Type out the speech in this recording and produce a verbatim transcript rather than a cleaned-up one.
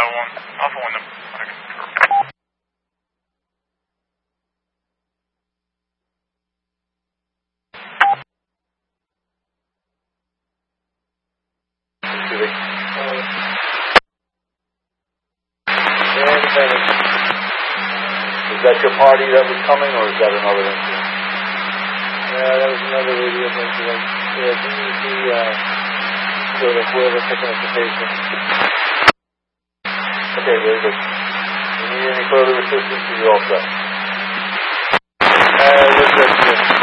one, Alpha one, I can confirm. Is that your party that was coming, or is that another incident? Yeah, that was another radio incident. Yeah, D E C, uh, sort of whoever picking up the patient. Okay, very good. You need any further assistance, or you all set? Uh, we're good.